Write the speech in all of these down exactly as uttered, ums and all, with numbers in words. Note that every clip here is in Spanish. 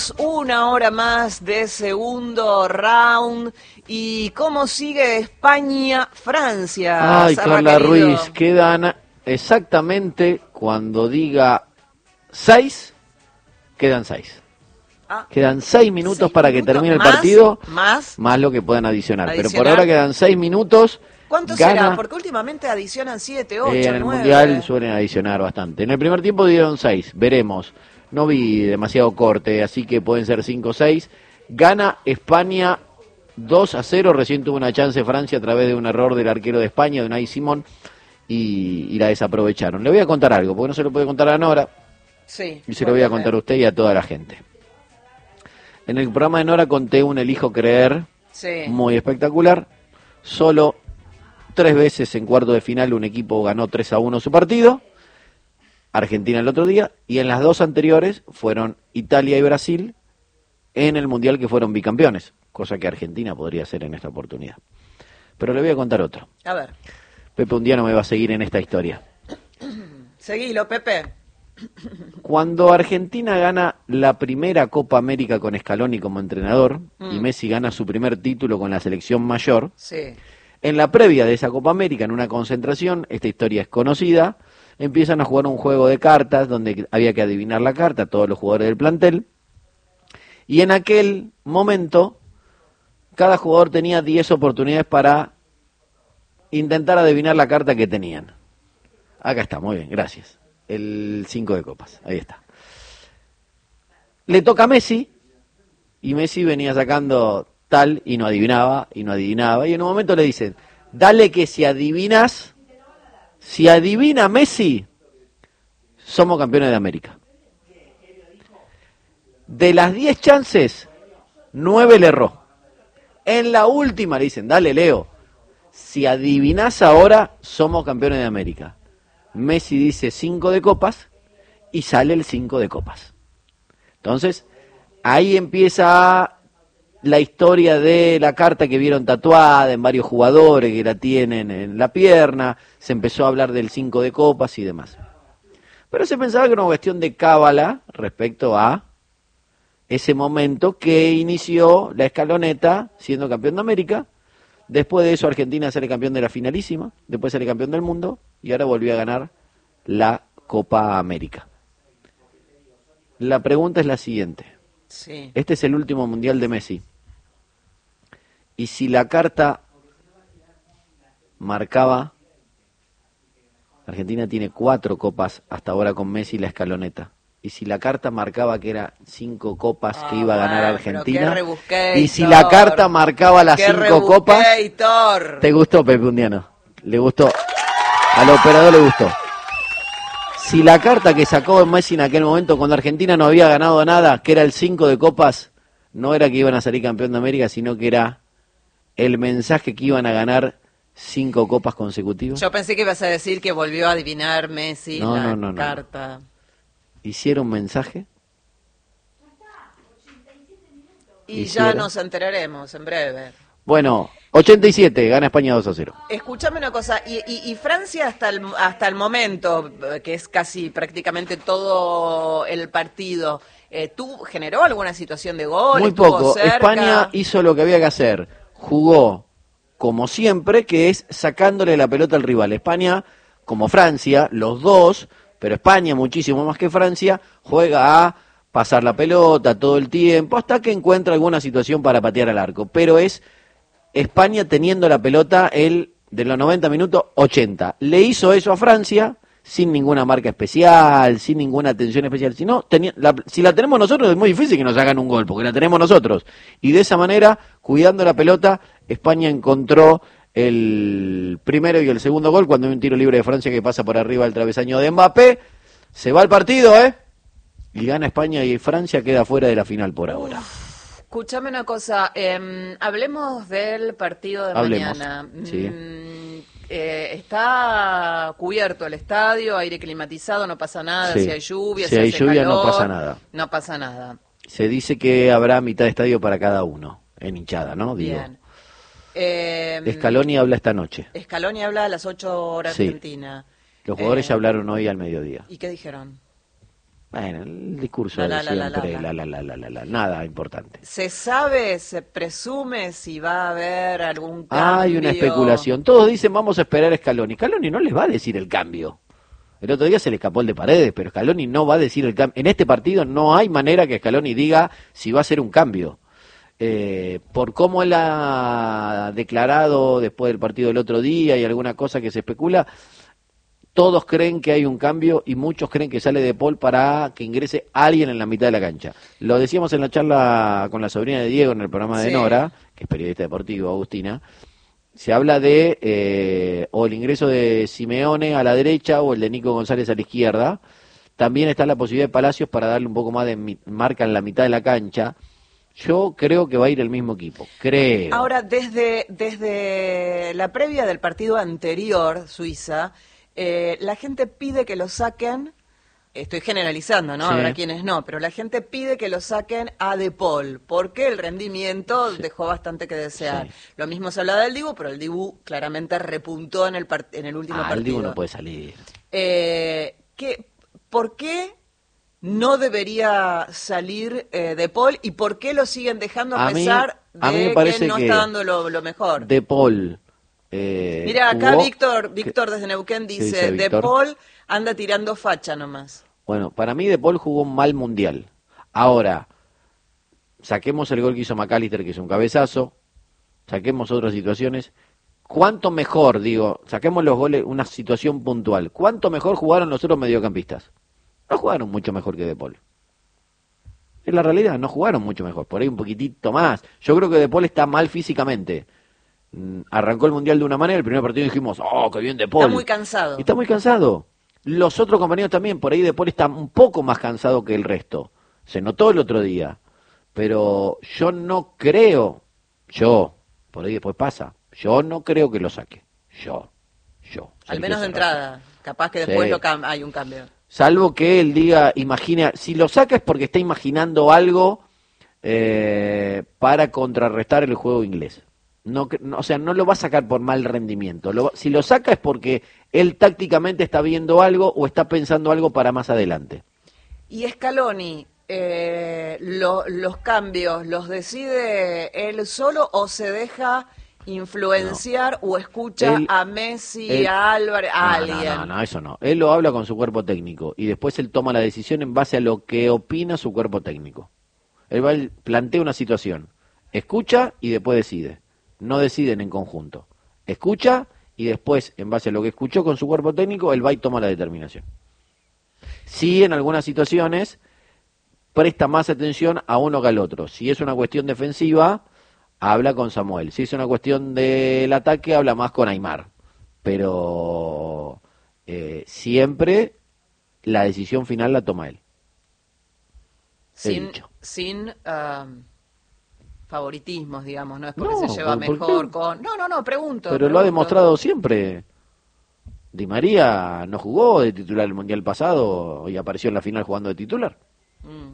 Una hora más de segundo round. ¿Y cómo sigue España-Francia? Ay, Sarra, Carla querido. Ruiz, quedan exactamente cuando diga seis, quedan seis. Ah, Quedan seis minutos seis para minutos, que termine el más, partido, más. más lo que puedan adicionar. Adicionar. Pero por ahora quedan seis minutos. ¿Cuánto Gana, será? Porque últimamente adicionan siete, ocho, eh, en el nueve. Mundial suelen adicionar bastante. En el primer tiempo dieron seis, veremos. No vi demasiado corte, así que pueden ser cinco o seis. Gana España dos a cero, recién tuvo una chance Francia a través de un error del arquero de España, de Unai Simón, y, y la desaprovecharon. Le voy a contar algo, porque no se lo puede contar a Nora, Sí, y se lo voy a contar a usted y a toda la gente. En el programa de Nora conté un Elijo Creer, sí. muy espectacular. Solo tres veces en cuarto de final un equipo ganó tres a uno su partido, Argentina el otro día, y en las dos anteriores fueron Italia y Brasil en el Mundial, que fueron bicampeones, cosa que Argentina podría hacer en esta oportunidad. Pero le voy a contar otro. A ver. Pepe un día no me va a seguir en esta historia. Seguilo, Pepe. Cuando Argentina gana la primera Copa América con Scaloni como entrenador, mm. y Messi gana su primer título con la selección mayor, sí. En la previa de esa Copa América, en una concentración, esta historia es conocida, empiezan a jugar un juego de cartas donde había que adivinar la carta, todos los jugadores del plantel, y en aquel momento cada jugador tenía diez oportunidades para intentar adivinar la carta que tenían. Acá está, muy bien, gracias. El cinco de copas, ahí está. Le toca a Messi, y Messi venía sacando tal, y no adivinaba, y no adivinaba, y en un momento le dicen, dale que si adivinas, si adivina Messi, somos campeones de América. De las diez chances, nueve le erró. En la última le dicen, dale Leo, si adivinás ahora, somos campeones de América. Messi dice cinco de copas, y sale el cinco de copas. Entonces, ahí empieza la historia de la carta que vieron tatuada en varios jugadores que la tienen en la pierna, se empezó a hablar del cinco de copas y demás. Pero se pensaba que era una cuestión de cábala respecto a ese momento que inició la escaloneta siendo campeón de América. Después de eso Argentina sale campeón de la finalísima, después sale campeón del mundo y ahora volvió a ganar la Copa América. La pregunta es la siguiente. Sí. Este es el último mundial de Messi. Y si la carta marcaba, Argentina tiene cuatro copas hasta ahora con Messi y la escaloneta. Y si la carta marcaba que era cinco copas ah, que iba a ganar bueno, Argentina, rebusqué, y si la carta marcaba las cinco copas, ¿te gustó, Pepe Undiano? ¿Le gustó? Al operador le gustó. Si la carta que sacó Messi en aquel momento, cuando Argentina no había ganado nada, que era el cinco de copas, no era que iban a salir campeón de América, sino que era el mensaje que iban a ganar cinco copas consecutivas. Yo pensé que ibas a decir que volvió a adivinar Messi no, la no, no, carta. No. ¿Hicieron mensaje? Y ¿Hicieron? Ya nos enteraremos en breve. Bueno, ochenta y siete, gana España dos a cero. Escúchame una cosa, y, y, y Francia hasta el, hasta el momento, que es casi prácticamente todo el partido, eh, ¿tú generó alguna situación de gol? Muy poco. España hizo lo que había que hacer. Jugó como siempre, que es sacándole la pelota al rival. España, como Francia, los dos, pero España muchísimo más que Francia, juega a pasar la pelota todo el tiempo, hasta que encuentra alguna situación para patear al arco. Pero es España teniendo la pelota el de los noventa minutos, ochenta. Le hizo eso a Francia sin ninguna marca especial, sin ninguna atención especial. Si, no, tenía, la, si la tenemos nosotros es muy difícil que nos hagan un gol, porque la tenemos nosotros. Y de esa manera, cuidando la pelota, España encontró el primero y el segundo gol cuando hay un tiro libre de Francia que pasa por arriba del travesaño de Mbappé. Se va el partido, ¿eh? Y gana España y Francia queda fuera de la final por ahora. Uf, escúchame una cosa, eh, hablemos del partido de Hablemos, mañana. Sí. Mm, eh, está cubierto el estadio, aire climatizado, no pasa nada, Sí. si hay lluvia, si, si hay hace lluvia calor, no pasa nada. No pasa nada. Se dice que habrá mitad de estadio para cada uno, en hinchada, ¿no? Digo. Bien. Eh, Scaloni habla esta noche. Scaloni habla a las ocho horas Sí. Argentina. Los jugadores Eh, ya hablaron hoy al mediodía. ¿Y qué dijeron? Bueno, el discurso La, de la, la, la, siempre, la, la, la, la, la, la, la, nada importante. ¿Se sabe, se presume si va a haber algún cambio? Hay una especulación. Todos dicen vamos a esperar a Scaloni. Scaloni no les va a decir el cambio. El otro día se le escapó el de Paredes, pero Scaloni no va a decir el cambio. En este partido no hay manera que Scaloni diga si va a ser un cambio. Eh, por cómo él ha declarado después del partido del otro día y alguna cosa que se especula, todos creen que hay un cambio y muchos creen que sale De Paul para que ingrese alguien en la mitad de la cancha. Lo decíamos en la charla con la sobrina de Diego en el programa de Sí. Nora, que es periodista deportivo, Agustina. Se habla de eh, o el ingreso de Simeone a la derecha o el de Nico González a la izquierda. También está la posibilidad de Palacios para darle un poco más de mi- marca en la mitad de la cancha. Yo creo que va a ir el mismo equipo, creo. Ahora, desde, desde la previa del partido anterior, Suiza, eh, la gente pide que lo saquen, estoy generalizando, ¿no? Sí. Habrá quienes no, pero la gente pide que lo saquen a De Paul, porque el rendimiento Sí. dejó bastante que desear. Sí. Lo mismo se habla del Dibu, pero el Dibu claramente repuntó en el, part- en el último Ah, el partido. Dibu no puede salir. Eh, ¿qué, ¿Por qué no debería salir eh, De Paul y por qué lo siguen dejando a, A mí- pesar a mí de me parece que no que está dando lo, lo mejor? De Paul. Eh, Mira, acá jugó- Víctor, Víctor desde Neuquén dice, dice De Víctor? Paul anda tirando facha nomás. Bueno, para mí De Paul jugó un mal mundial. Ahora, saquemos el gol que hizo McAllister, que es un cabezazo, saquemos otras situaciones. ¿Cuánto mejor, digo, saquemos los goles, una situación puntual, cuánto mejor jugaron los otros mediocampistas? No jugaron mucho mejor que De Paul. Es la realidad, no jugaron mucho mejor, por ahí un poquitito más. Yo creo que De Paul está mal físicamente. Mm, Arrancó el mundial de una manera, el primer partido dijimos, oh, qué bien De Paul. Está muy cansado. Y está muy cansado. Los otros compañeros también, por ahí De Paul está un poco más cansado que el resto. Se notó el otro día. Pero yo no creo, yo, por ahí después pasa, yo no creo que lo saque. Yo, yo. Al Sergio menos de Serrano. entrada. Capaz que después Sí. lo cam- hay un cambio. Salvo que él diga, imagina, si lo saca es porque está imaginando algo eh, para contrarrestar el juego inglés. No, cre- no, o sea, no lo va a sacar por mal rendimiento. Lo va- si lo saca es porque él tácticamente está viendo algo o está pensando algo para más adelante. Y Scaloni, eh, lo- los cambios, ¿los decide él solo o se deja influenciar o escucha Él- a Messi, él- a Álvarez, a No, no, alguien? no, no, eso no. Él lo habla con su cuerpo técnico y después él toma la decisión en base a lo que opina su cuerpo técnico. Él va, él plantea una situación, escucha y después decide. No deciden en conjunto. Escucha y después, en base a lo que escuchó con su cuerpo técnico, él va y toma la determinación. Sí, en algunas situaciones presta más atención a uno que al otro. Si es una cuestión defensiva, habla con Samuel. Si es una cuestión del ataque, habla más con Aimar. Pero eh, siempre la decisión final la toma él. He Sin, dicho. sin ah, favoritismos, digamos, no es porque No, se lleva ¿por- por mejor qué? con... No, no, no, pregunto. Pero lo ha pregunto. demostrado siempre. Di María no jugó de titular el Mundial pasado y apareció en la final jugando de titular. Mm.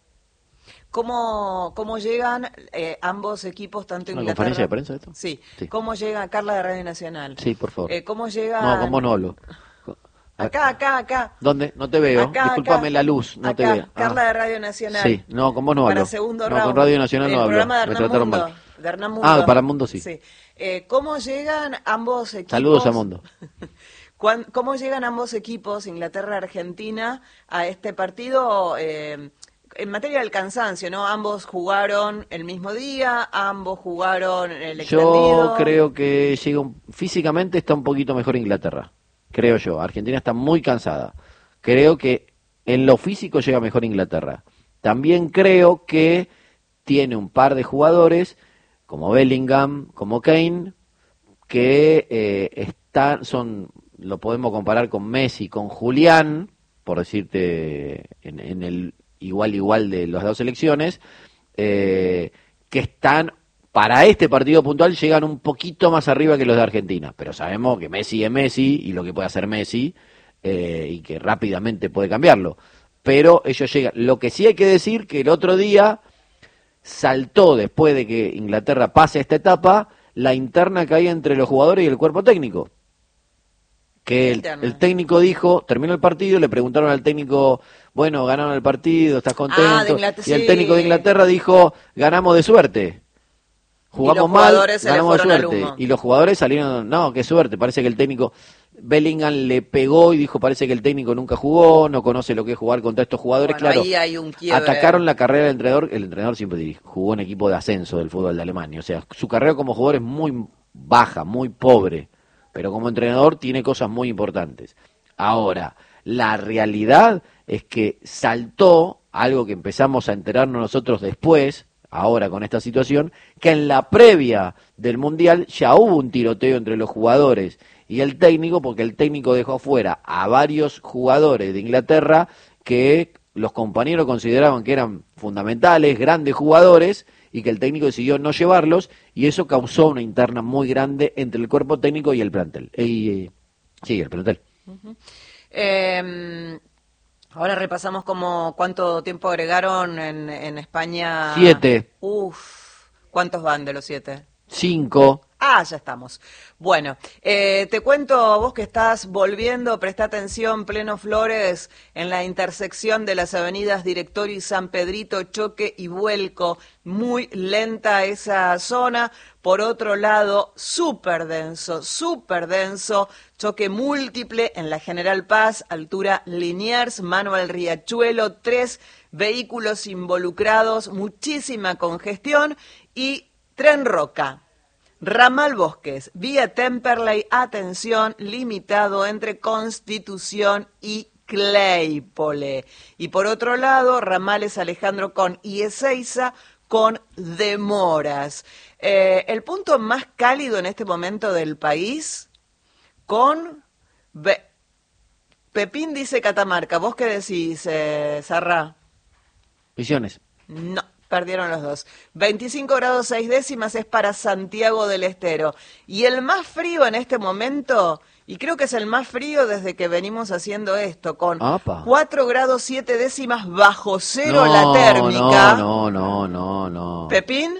¿Cómo, cómo llegan eh, ambos equipos, tanto ¿Una Inglaterra... conferencia de prensa esto? Sí. Sí. ¿Cómo llega Carla de Radio Nacional? Sí, por favor. Eh, ¿Cómo llega... No, con vos no hablo. Acá, acá, acá. ¿Dónde? No te veo. Acá, Disculpame acá. la luz, no te Acá, veo. Ah. Carla de Radio Nacional. Sí, no, con vos no Para hablo. segundo No, round. con Radio Nacional el no hablo. programa de Me Hernán trataron Mundo. mal. De Hernán Mundo. Ah, para Mundo sí. Eh, ¿Cómo llegan ambos equipos? Saludos a Mundo. Cuán- ¿Cómo llegan ambos equipos, Inglaterra-Argentina, a este partido? Eh, en materia del cansancio, ¿no? Ambos jugaron el mismo día, ambos jugaron el extendido. Yo creo que llega un- físicamente está un poquito mejor Inglaterra. Creo yo. Argentina está muy cansada. Creo que en lo físico llega mejor Inglaterra. También creo que tiene un par de jugadores, como Bellingham, como Kane, que eh, están, son, lo podemos comparar con Messi, con Julián, por decirte en, en el igual igual de las dos selecciones, eh, que están para este partido puntual llegan un poquito más arriba que los de Argentina, pero sabemos que Messi es Messi y lo que puede hacer Messi eh, y que rápidamente puede cambiarlo, pero ellos llegan. Lo que sí hay que decir que el otro día saltó, después de que Inglaterra pase esta etapa, la interna que hay entre los jugadores y el cuerpo técnico. que el, el técnico dijo, terminó el partido, le preguntaron al técnico, bueno, ganaron el partido, ¿estás contento? Ah, de Inglaterra, y el sí. técnico de Inglaterra dijo, ganamos de suerte. Jugamos mal, ganamos de suerte. Y los jugadores salieron, no, qué suerte, parece que el técnico, Bellingham le pegó y dijo, parece que el técnico nunca jugó, no conoce lo que es jugar contra estos jugadores. Bueno, claro, ahí hay un quiebre. Atacaron la carrera del entrenador, el entrenador siempre jugó en equipo de ascenso del fútbol de Alemania, o sea, su carrera como jugador es muy baja, muy pobre, pero como entrenador tiene cosas muy importantes. Ahora, la realidad es que saltó algo que empezamos a enterarnos nosotros después, ahora con esta situación, que en la previa del Mundial ya hubo un tiroteo entre los jugadores y el técnico, porque el técnico dejó fuera a varios jugadores de Inglaterra que los compañeros consideraban que eran fundamentales, grandes jugadores, y que el técnico decidió no llevarlos, y eso causó una interna muy grande entre el cuerpo técnico y el plantel. Y, eh, sí, el plantel. Uh-huh. eh, ahora repasamos como cuánto tiempo agregaron en, en España. Siete. Uf, ¿cuántos van de los siete? Cinco. Ah, ya estamos. Bueno, eh, te cuento, vos que estás volviendo, presta atención, pleno Flores, en la intersección de las avenidas Directorio y San Pedrito, choque y vuelco, muy lenta esa zona. Por otro lado, súper denso, súper denso, choque múltiple en la General Paz, altura Liniers, Manuel Riachuelo, tres vehículos involucrados, muchísima congestión y Tren Roca. Ramal Bosques, vía Temperley, atención, limitado entre Constitución y Claypole. Y por otro lado, ramales Alejandro Con y Ezeiza con demoras. Eh, el punto más cálido en este momento del país, con... Be- Pepín dice Catamarca. ¿Vos qué decís, eh, Sarra? Misiones. No. Perdieron los dos. veinticinco grados seis décimas es para Santiago del Estero. Y el más frío en este momento, y creo que es el más frío desde que venimos haciendo esto, con Apa. cuatro grados siete décimas bajo cero no, la térmica. No, no, no, no. ¿Pepín?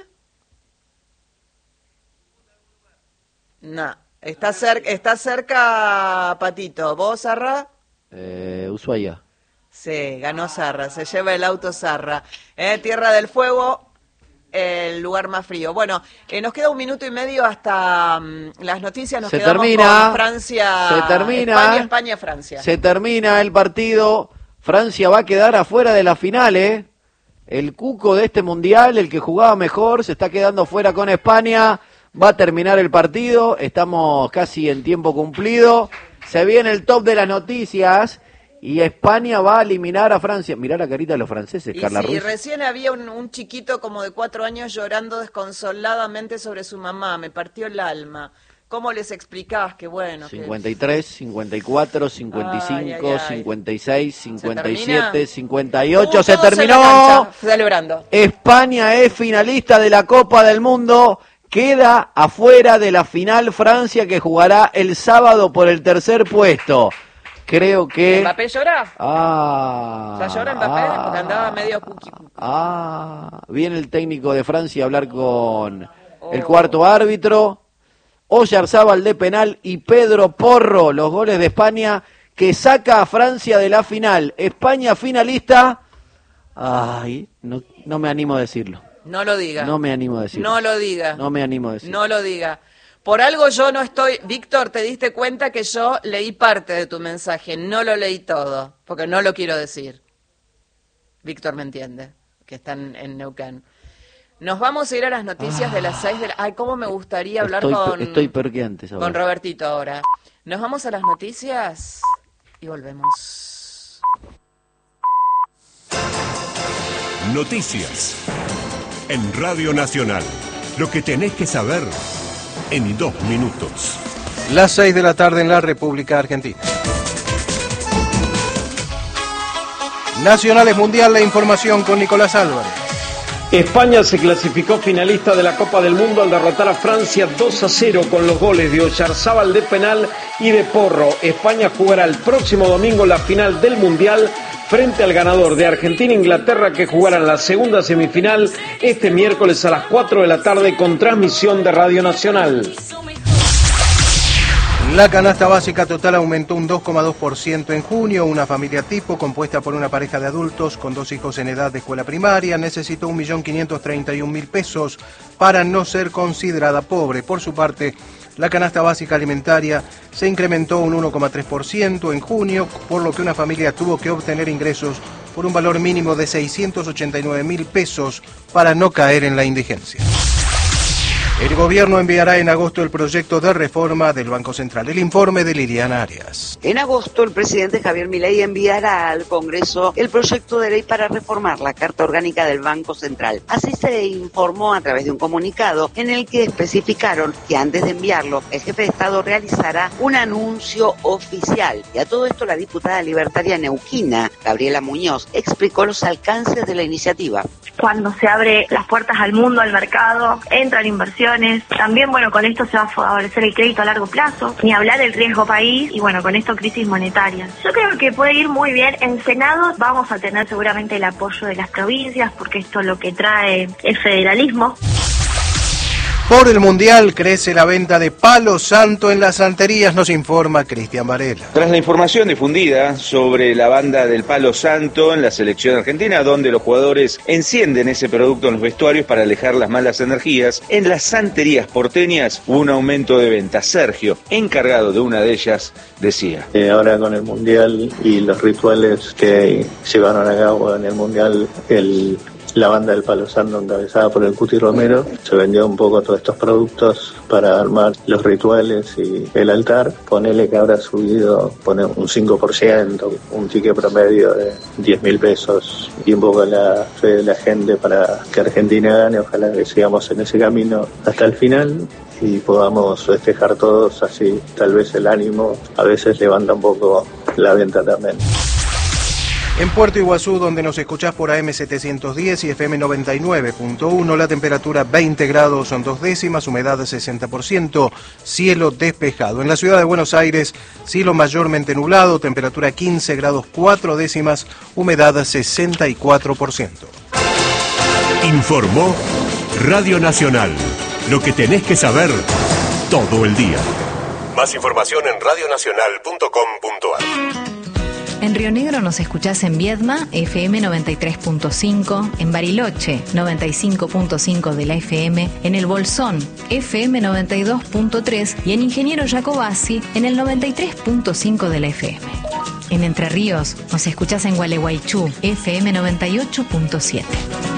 No. Está cerca, está cerca Patito. ¿Vos, Sarra? Eh, Ushuaia. Sí, ganó Sarra, se lleva el auto Sarra. Eh, Tierra del Fuego, el lugar más frío. Bueno, eh, nos queda un minuto y medio hasta um, las noticias. Nos se quedamos termina, con Francia, se termina, España, España, Francia. Se termina el partido. Francia va a quedar afuera de la final, ¿eh? El cuco de este mundial, el que jugaba mejor, se está quedando fuera con España. Va a terminar el partido. Estamos casi en tiempo cumplido. Se viene el top de las noticias. Y España va a eliminar a Francia. Mirá la carita de los franceses, y Carla sí, Ruiz. Recién había un, un chiquito como de cuatro años llorando desconsoladamente sobre su mamá. Me partió el alma. ¿Cómo les explicabas que bueno? cincuenta y tres, que... cincuenta y cuatro, cincuenta y cinco, ay, ay, ay. cincuenta y seis, cincuenta y siete, cincuenta y ocho. Uh, se terminó. Cancha, celebrando. España es finalista de la Copa del Mundo. Queda afuera de la final Francia, que jugará el sábado por el tercer puesto. Creo que... ¿Mbappé llora? Ah, ¿Ya llora Mbappé? Ah, Porque andaba medio cuqui, cuqui. Ah, viene el técnico de Francia a hablar con oh. el cuarto árbitro. Oyarzábal de penal y Pedro Porro, los goles de España, que saca a Francia de la final. España finalista. Ay, no, no me animo a decirlo. No lo diga. No me animo a decirlo. No lo diga. No me animo a decirlo. No lo diga. Por algo yo no estoy... Víctor, te diste cuenta que yo leí parte de tu mensaje, no lo leí todo, porque no lo quiero decir. Víctor me entiende, que está en, en Neuquén. Nos vamos a ir a las noticias ah, de las seis de la... Ay, cómo me gustaría hablar estoy, con... Estoy peor que antes ahora. Con Robertito ahora. Nos vamos a las noticias y volvemos. Noticias en Radio Nacional. Lo que tenés que saber en dos minutos. Las seis de la tarde en la República Argentina. Nacionales Mundial, la información con Nicolás Álvarez. España se clasificó finalista de la Copa del Mundo al derrotar a Francia dos a cero con los goles de Oyarzábal de penal y de Porro. España jugará el próximo domingo la final del Mundial frente al ganador de Argentina e Inglaterra, que jugarán la segunda semifinal este miércoles a las cuatro de la tarde con transmisión de Radio Nacional. La canasta básica total aumentó un dos coma dos por ciento en junio. Una familia tipo compuesta por una pareja de adultos con dos hijos en edad de escuela primaria necesitó un millón quinientos treinta y un mil pesos para no ser considerada pobre. Por su parte, la canasta básica alimentaria se incrementó un uno coma tres por ciento en junio, por lo que una familia tuvo que obtener ingresos por un valor mínimo de seiscientos ochenta y nueve mil pesos para no caer en la indigencia. El gobierno enviará en agosto el proyecto de reforma del Banco Central. El informe de Liliana Arias. En agosto, el presidente Javier Milei enviará al Congreso el proyecto de ley para reformar la Carta Orgánica del Banco Central. Así se informó a través de un comunicado en el que especificaron que antes de enviarlo, el jefe de Estado realizará un anuncio oficial. Y a todo esto, la diputada libertaria neuquina, Gabriela Muñoz, explicó los alcances de la iniciativa. Cuando se abre las puertas al mundo, al mercado, entran inversiones. También, bueno, con esto se va a favorecer el crédito a largo plazo, ni hablar del riesgo país y, bueno, con esto crisis monetaria. Yo creo que puede ir muy bien. En Senado vamos a tener seguramente el apoyo de las provincias, porque esto lo que trae es federalismo. Por el Mundial crece la venta de Palo Santo en las santerías, nos informa Cristian Varela. Tras la información difundida sobre la banda del Palo Santo en la selección argentina, donde los jugadores encienden ese producto en los vestuarios para alejar las malas energías, en las santerías porteñas hubo un aumento de ventas. Sergio, encargado de una de ellas, decía. Eh, ahora con el Mundial y los rituales que llevaron a cabo en el Mundial, el... la banda del Palo Santo encabezada por el Cuti Romero se vendió un poco todos estos productos para armar los rituales y el altar. Ponele que habrá subido pone un cinco por ciento, un ticket promedio de diez mil pesos y un poco la fe de la gente para que Argentina gane. Ojalá que sigamos en ese camino hasta el final y podamos festejar todos, así tal vez el ánimo a veces levanta un poco la venta también. En Puerto Iguazú, donde nos escuchás por A M setecientos diez y F M noventa y nueve punto uno, la temperatura veinte grados son dos décimas, humedad sesenta por ciento, cielo despejado. En la ciudad de Buenos Aires, cielo mayormente nublado, temperatura quince grados cuatro décimas, humedad sesenta y cuatro por ciento. Informó Radio Nacional. Lo que tenés que saber todo el día. Más información en radio nacional punto com punto a r. En Río Negro nos escuchás en Viedma, F M noventa y tres punto cinco, en Bariloche, noventa y cinco punto cinco de la F M, en El Bolsón, F M noventa y dos punto tres y en Ingeniero Jacobasi, en el noventa y tres punto cinco de la F M. En Entre Ríos nos escuchás en Gualeguaychú, F M noventa y ocho punto siete.